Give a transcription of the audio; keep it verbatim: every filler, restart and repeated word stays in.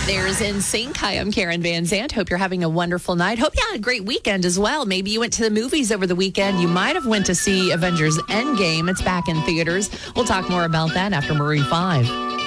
There's N Sync. Hi, I'm Karen Van Zant. Hope you're having a wonderful night. Hope you had a great weekend as well. Maybe you went to the movies over the weekend. You might have went to see Avengers Endgame. It's back in theaters. We'll talk more about that after Maroon five.